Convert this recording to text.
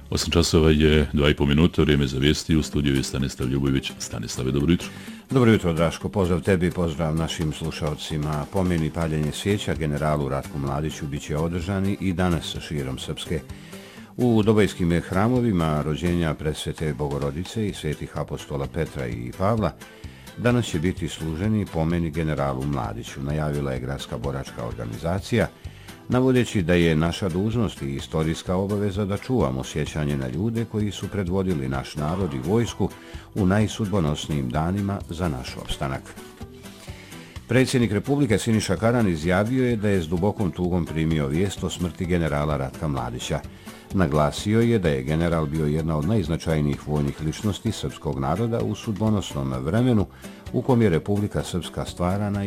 8 časova je 2,5 minuta, vrijeme za vijesti, u studiju je Stanislav Ljubović. Stanislave, dobro jutro. Dobro jutro, Draško. Pozdrav tebi, pozdrav našim slušalcima. Pomen i paljenje svijeća generalu Ratku Mladiću biće održani i danas širom Srpske. U dobajskim hramovima rođenja Presvete Bogorodice i svetih apostola Petra i Pavla danas će biti služeni pomeni generalu Mladiću, najavila je Gradska boračka organizacija, navodeći da je naša dužnost i istorijska obaveza da čuvamo sjećanje na ljude koji su predvodili naš narod i vojsku u najsudbonosnijim danima za naš opstanak. Predsjednik Republike Siniša Karan izjavio je da je s dubokom tugom primio vijest o smrti generala Ratka Mladića. Naglasio je da je general bio jedna od najznačajnijih vojnih ličnosti srpskog naroda u sudbonosnom vremenu u kom je Republika Srpska stvarana